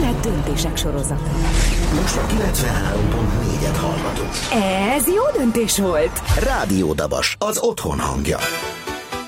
Élet döntések sorozata. Most a 93.4-et hallgatunk. Ez jó döntés volt! Rádió Dabas, az otthon hangja.